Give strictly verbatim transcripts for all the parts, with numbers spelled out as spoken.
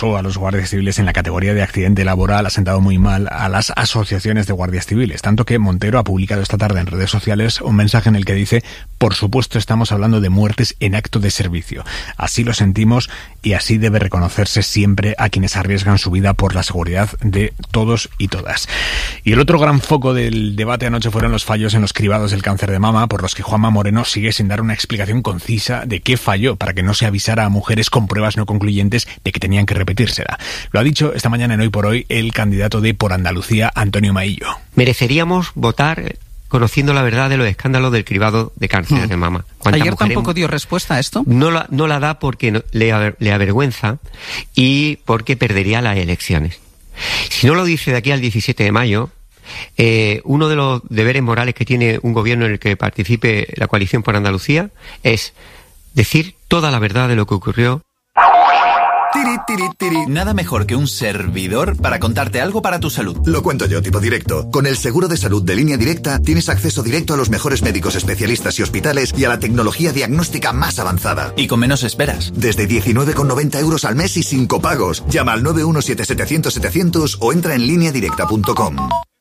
tasó a los guardias civiles en la categoría de accidente laboral, ha sentado muy mal a las asociaciones de guardias civiles, tanto que Montero ha publicado esta tarde en redes sociales un mensaje en el que dice: por supuesto estamos hablando de muertes en acto de servicio, así lo sentimos y así debe reconocerse siempre a quienes arriesgan su vida por la seguridad de todos y todas. Y el otro gran foco del debate anoche fueron los fallos en los cribados del cáncer de mama, por los que Juanma Moreno sigue sin dar una explicación concisa de qué falló para que no se avisara a mujeres con pruebas no concluyentes de que tenían que repetírsela. Lo ha dicho esta mañana en Hoy por Hoy el candidato de Por Andalucía, Antonio Maillo. Mereceríamos votar conociendo la verdad de los escándalos del cribado de cáncer hmm. de mama. Ayer tampoco dio respuesta a esto. No la, no la da porque no, le, aver, le avergüenza y porque perdería las elecciones. Si no lo dice de aquí al diecisiete de mayo, eh, uno de los deberes morales que tiene un gobierno en el que participe la coalición Por Andalucía es decir toda la verdad de lo que ocurrió. Tiri, tiri, tiri. Nada mejor que un servidor para contarte algo para tu salud. Lo cuento yo, tipo directo. Con el seguro de salud de Línea Directa tienes acceso directo a los mejores médicos especialistas y hospitales y a la tecnología diagnóstica más avanzada. Y con menos esperas. Desde diecinueve con noventa euros al mes y sin copagos. Llama al nueve uno siete setecientos setecientos o entra en línea directa punto com.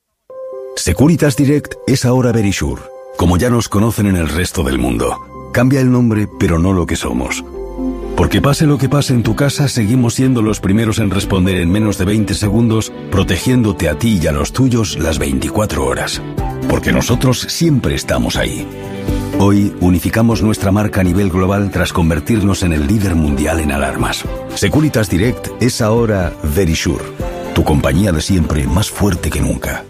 Securitas Direct es ahora Verisure, como ya nos conocen en el resto del mundo. Cambia el nombre, pero no lo que somos. Porque pase lo que pase en tu casa, seguimos siendo los primeros en responder en menos de veinte segundos, protegiéndote a ti y a los tuyos las veinticuatro horas. Porque nosotros siempre estamos ahí. Hoy unificamos nuestra marca a nivel global tras convertirnos en el líder mundial en alarmas. Securitas Direct es ahora Verisure, tu compañía de siempre más fuerte que nunca.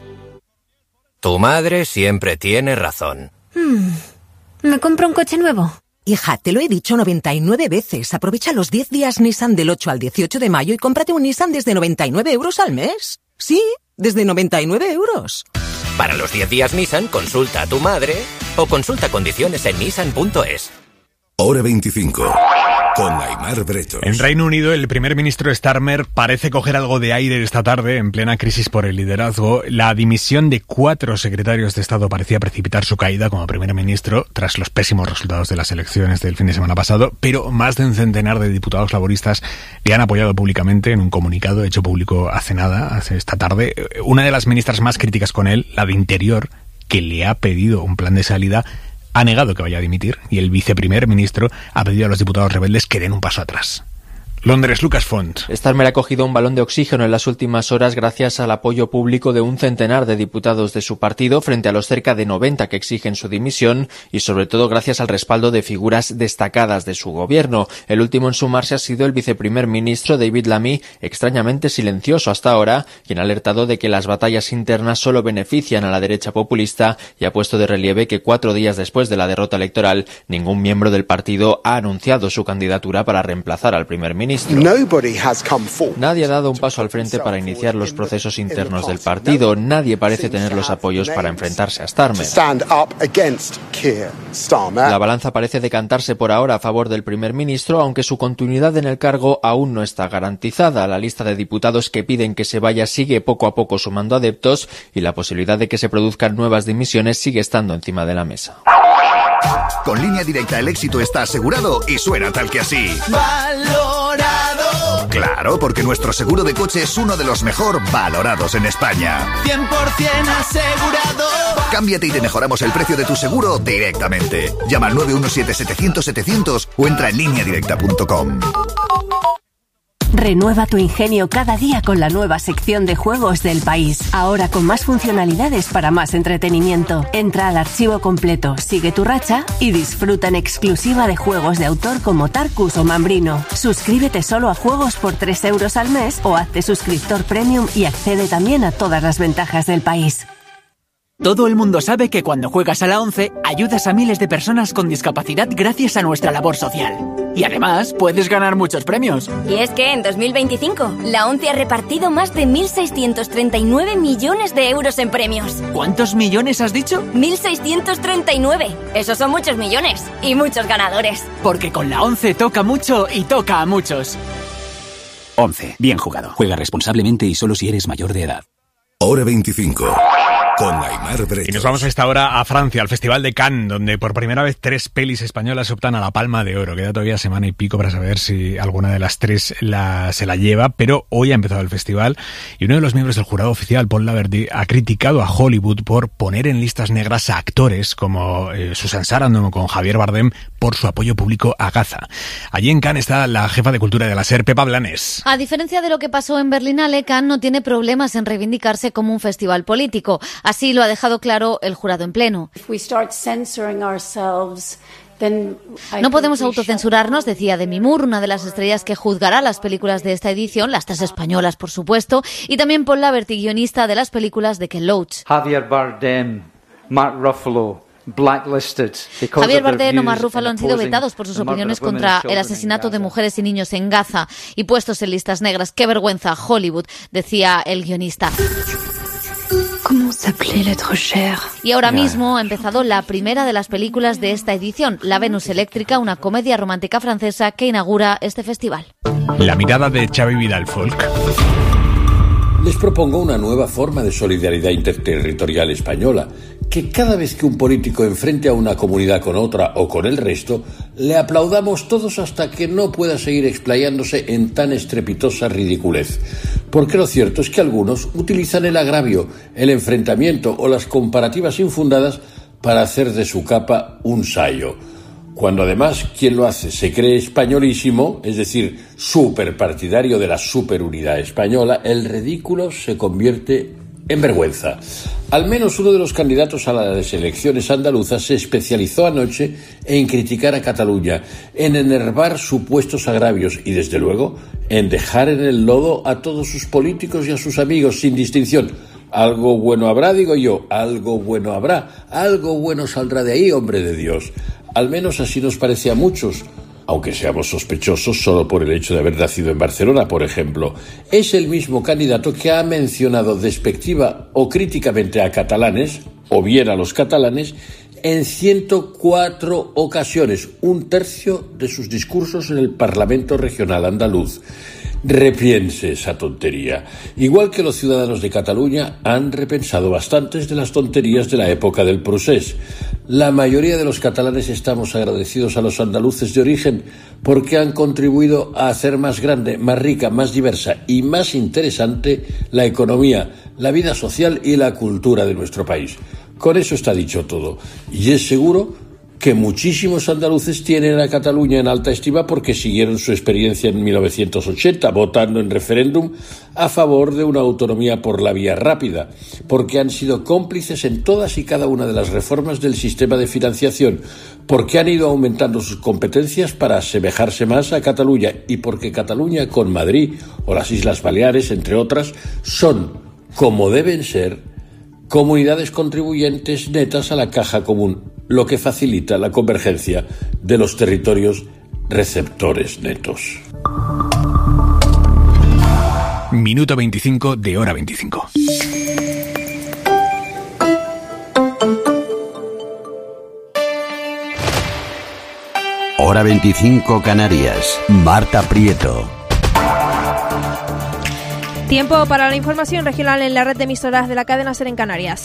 Tu madre siempre tiene razón. Hmm. ¿Me compro un coche nuevo? Hija, te lo he dicho noventa y nueve veces. Aprovecha los diez días Nissan del ocho al dieciocho de mayo y cómprate un Nissan desde noventa y nueve euros al mes. Sí, desde noventa y nueve euros. Para los diez días Nissan, consulta a tu madre o consulta condiciones en nissan punto es. Hora veinticinco. Con Aimar Bretos. En Reino Unido, el primer ministro Starmer parece coger algo de aire esta tarde, en plena crisis por el liderazgo. La dimisión de cuatro secretarios de Estado parecía precipitar su caída como primer ministro tras los pésimos resultados de las elecciones del fin de semana pasado, pero más de un centenar de diputados laboristas le han apoyado públicamente en un comunicado hecho público hace nada, hace esta tarde. Una de las ministras más críticas con él, la de Interior, que le ha pedido un plan de salida, ha negado que vaya a dimitir y el viceprimer ministro ha pedido a los diputados rebeldes que den un paso atrás. Londres, Lucas Font. Starmer ha cogido un balón de oxígeno en las últimas horas gracias al apoyo público de un centenar de diputados de su partido frente a los cerca de noventa que exigen su dimisión y sobre todo gracias al respaldo de figuras destacadas de su gobierno. El último en sumarse ha sido el viceprimer ministro David Lammy, extrañamente silencioso hasta ahora, quien ha alertado de que las batallas internas solo benefician a la derecha populista y ha puesto de relieve que cuatro días después de la derrota electoral ningún miembro del partido ha anunciado su candidatura para reemplazar al primer ministro. Nadie ha dado un paso al frente para iniciar los procesos internos del partido. Nadie parece tener los apoyos para enfrentarse a Starmer. La balanza parece decantarse por ahora a favor del primer ministro, aunque su continuidad en el cargo aún no está garantizada. La lista de diputados que piden que se vaya sigue poco a poco sumando adeptos y la posibilidad de que se produzcan nuevas dimisiones sigue estando encima de la mesa. Con Línea Directa el éxito está asegurado y suena tal que así. ¡Valorado! Claro, porque nuestro seguro de coche es uno de los mejor valorados en España. cien por ciento asegurado. Cámbiate y te mejoramos el precio de tu seguro directamente. Llama al nueve uno siete setecientos setecientos o entra en línea directa punto com. Renueva tu ingenio cada día con la nueva sección de juegos del país. Ahora con más funcionalidades para más entretenimiento. Entra al archivo completo, sigue tu racha y disfruta en exclusiva de juegos de autor como Tarkus o Mambrino. Suscríbete solo a juegos por tres euros al mes o hazte suscriptor premium y accede también a todas las ventajas del país. Todo el mundo sabe que cuando juegas a la ONCE ayudas a miles de personas con discapacidad gracias a nuestra labor social. Y además puedes ganar muchos premios. Y es que en dos mil veinticinco la ONCE ha repartido más de mil seiscientos treinta y nueve millones de euros en premios. ¿Cuántos millones has dicho? mil seiscientos treinta y nueve. Esos son muchos millones y muchos ganadores. Porque con la ONCE toca mucho y toca a muchos. ONCE. Bien jugado. Juega responsablemente y solo si eres mayor de edad. Hora veinticinco. con Aimar Bretos. Y nos vamos a esta hora a Francia, al Festival de Cannes, donde por primera vez tres pelis españolas optan a la Palma de Oro. Queda todavía semana y pico para saber si alguna de las tres la, se la lleva, pero hoy ha empezado el festival y uno de los miembros del jurado oficial, Paul Laverty, ha criticado a Hollywood por poner en listas negras a actores como eh, Susan Sarandon o con Javier Bardem por su apoyo público a Gaza. Allí en Cannes está la jefa de cultura de la SER, Pepa Blanes. A diferencia de lo que pasó en Berlinale, Cannes no tiene problemas en reivindicarse como un festival político. Así lo ha dejado claro el jurado en pleno. No podemos autocensurarnos, decía Demi Moore, una de las estrellas que juzgará las películas de esta edición, las tres españolas, por supuesto, y también Paul Laverty, guionista de las películas de Ken Loach. Javier Bardem, Mark Ruffalo, blacklisted. Javier Bardem o Mark Ruffalo han sido vetados por sus opiniones contra el asesinato de mujeres y niños en Gaza y puestos en listas negras. ¡Qué vergüenza, Hollywood!, decía el guionista. Y ahora mismo ha empezado la primera de las películas de esta edición, La Venus Eléctrica, una comedia romántica francesa que inaugura este festival. La mirada de Xavi Vidal Folk. Les propongo una nueva forma de solidaridad interterritorial española, que cada vez que un político enfrente a una comunidad con otra o con el resto, le aplaudamos todos hasta que no pueda seguir explayándose en tan estrepitosa ridiculez. Porque lo cierto es que algunos utilizan el agravio, el enfrentamiento o las comparativas infundadas para hacer de su capa un sayo. Cuando además quien lo hace se cree españolísimo, es decir, superpartidario de la superunidad española, el ridículo se convierte en vergüenza. Al menos uno de los candidatos a las elecciones andaluzas se especializó anoche en criticar a Cataluña, en enervar supuestos agravios y, desde luego, en dejar en el lodo a todos sus políticos y a sus amigos sin distinción. Algo bueno habrá, digo yo, algo bueno habrá, algo bueno saldrá de ahí, hombre de Dios. Al menos así nos parece a muchos, aunque seamos sospechosos solo por el hecho de haber nacido en Barcelona, por ejemplo. Es el mismo candidato que ha mencionado despectiva o críticamente a catalanes, o bien a los catalanes, en ciento cuatro ocasiones, un tercio de sus discursos en el Parlamento Regional andaluz. Repiense esa tontería. Igual que los ciudadanos de Cataluña han repensado bastantes de las tonterías de la época del procés. La mayoría de los catalanes estamos agradecidos a los andaluces de origen porque han contribuido a hacer más grande, más rica, más diversa y más interesante la economía, la vida social y la cultura de nuestro país. Con eso está dicho todo. Y es seguro que muchísimos andaluces tienen a Cataluña en alta estima porque siguieron su experiencia en mil novecientos ochenta, votando en referéndum a favor de una autonomía por la vía rápida, porque han sido cómplices en todas y cada una de las reformas del sistema de financiación, porque han ido aumentando sus competencias para asemejarse más a Cataluña y porque Cataluña con Madrid o las Islas Baleares, entre otras, son, como deben ser, comunidades contribuyentes netas a la caja común, lo que facilita la convergencia de los territorios receptores netos. Minuto veinticinco de hora veinticinco. Hora veinticinco Canarias. Marta Prieto. Tiempo para la información regional en la red de emisoras de la cadena SER en Canarias.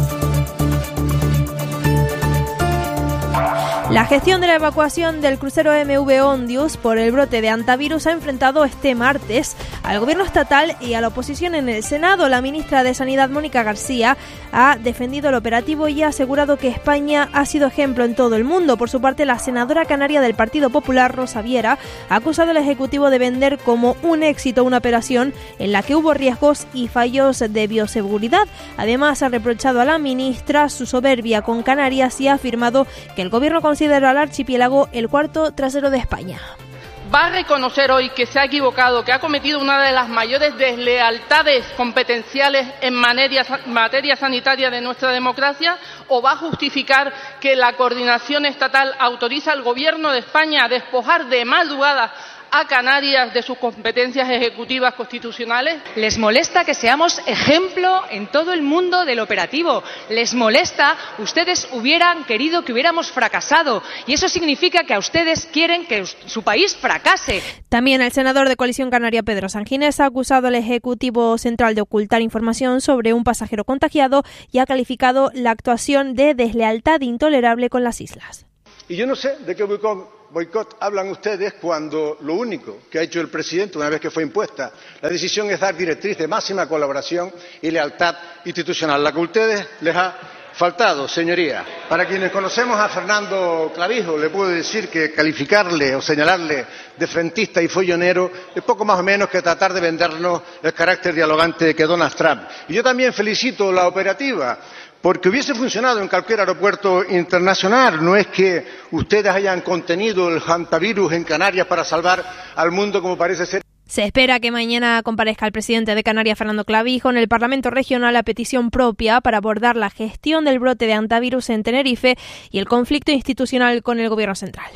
La gestión de la evacuación del crucero M V Ondius por el brote de hantavirus ha enfrentado este martes al gobierno estatal y a la oposición en el Senado. La ministra de Sanidad, Mónica García, ha defendido el operativo y ha asegurado que España ha sido ejemplo en todo el mundo. Por su parte, la senadora canaria del Partido Popular, Rosa Viera, ha acusado al Ejecutivo de vender como un éxito una operación en la que hubo riesgos y fallos de bioseguridad. Además, ha reprochado a la ministra su soberbia con Canarias y ha afirmado que el gobierno considera al archipiélago el cuarto trasero de España. ¿Va a reconocer hoy que se ha equivocado, que ha cometido una de las mayores deslealtades competenciales en materia, materia sanitaria de nuestra democracia? ¿O va a justificar que la coordinación estatal autoriza al Gobierno de España a despojar de madrugada a Canarias de sus competencias ejecutivas constitucionales? Les molesta que seamos ejemplo en todo el mundo del operativo. Les molesta, ustedes hubieran querido que hubiéramos fracasado y eso significa que a ustedes quieren que su país fracase. También el senador de Coalición Canaria, Pedro Sanginés, ha acusado al Ejecutivo Central de ocultar información sobre un pasajero contagiado y ha calificado la actuación de deslealtad intolerable con las islas. Y yo no sé de qué boicot hablan ustedes cuando lo único que ha hecho el presidente una vez que fue impuesta la decisión es dar directriz de máxima colaboración y lealtad institucional, la que a ustedes les ha faltado, señoría. Para quienes conocemos a Fernando Clavijo, le puedo decir que calificarle o señalarle de frentista y follonero es poco más o menos que tratar de vendernos el carácter dialogante que Donald Trump. Y yo también felicito la operativa, porque hubiese funcionado en cualquier aeropuerto internacional. No es que ustedes hayan contenido el hantavirus en Canarias para salvar al mundo, como parece ser. Se espera que mañana comparezca el presidente de Canarias, Fernando Clavijo, en el Parlamento Regional a petición propia para abordar la gestión del brote de hantavirus en Tenerife y el conflicto institucional con el Gobierno central.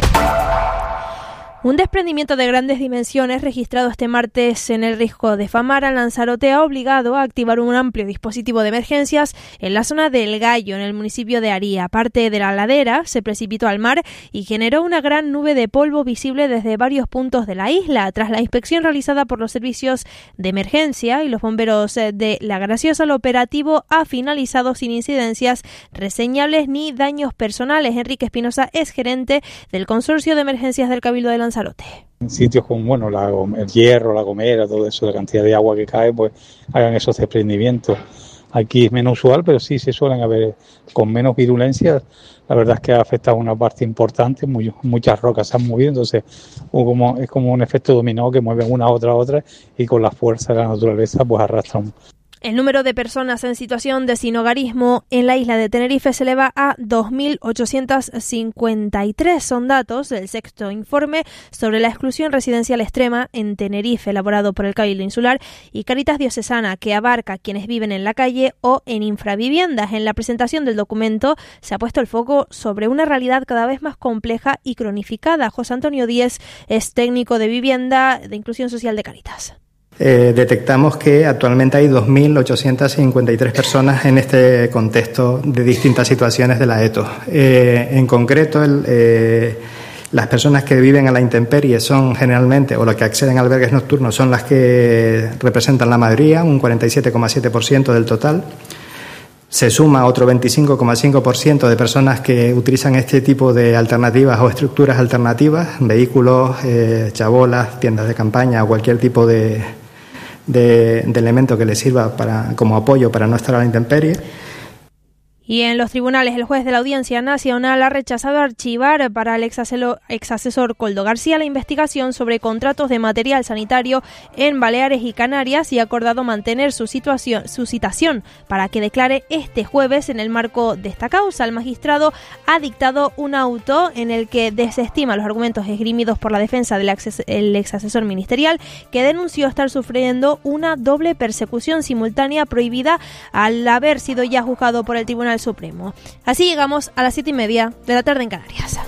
Un desprendimiento de grandes dimensiones registrado este martes en el Risco de Famara, en Lanzarote, ha obligado a activar un amplio dispositivo de emergencias en la zona del Gallo, en el municipio de Aría. Parte de la ladera se precipitó al mar y generó una gran nube de polvo visible desde varios puntos de la isla. Tras la inspección realizada por los servicios de emergencia y los bomberos de La Graciosa, el operativo ha finalizado sin incidencias reseñables ni daños personales. Enrique Espinosa es gerente del Consorcio de Emergencias del Cabildo de Lanzarote. En sitios como bueno, la, el Hierro, La Gomera, todo eso, la cantidad de agua que cae, pues hagan esos desprendimientos. Aquí es menos usual, pero sí se suelen haber con menos virulencia. La verdad es que ha afectado una parte importante, muy, muchas rocas se han movido, entonces como, es como un efecto dominó que mueven una a otra a otra y con la fuerza de la naturaleza pues arrastran. El número de personas en situación de sinhogarismo en la isla de Tenerife se eleva a dos mil ochocientos cincuenta y tres. Son datos del sexto informe sobre la exclusión residencial extrema en Tenerife, elaborado por el Cabildo Insular y Cáritas Diocesana, que abarca a quienes viven en la calle o en infraviviendas. En la presentación del documento se ha puesto el foco sobre una realidad cada vez más compleja y cronificada. José Antonio Díez es técnico de vivienda de inclusión social de Cáritas. Eh, detectamos que actualmente hay dos mil ochocientos cincuenta y tres personas en este contexto de distintas situaciones de la E T O. Eh, en concreto, el, eh, las personas que viven a la intemperie son generalmente, o las que acceden a albergues nocturnos, son las que representan la mayoría, un cuarenta y siete coma siete por ciento del total. Se suma otro veinticinco coma cinco por ciento de personas que utilizan este tipo de alternativas o estructuras alternativas, vehículos, eh, chabolas, tiendas de campaña o cualquier tipo de De, de elemento que les sirva para, como apoyo para no estar a la intemperie. Y en los tribunales, el juez de la Audiencia Nacional ha rechazado archivar para el exasesor Coldo García la investigación sobre contratos de material sanitario en Baleares y Canarias y ha acordado mantener su, situación, su citación para que declare este jueves en el marco de esta causa. El magistrado ha dictado un auto en el que desestima los argumentos esgrimidos por la defensa del el exasesor ministerial, que denunció estar sufriendo una doble persecución simultánea prohibida al haber sido ya juzgado por el Tribunal Supremo. Así llegamos a las siete y media de la tarde en Canarias.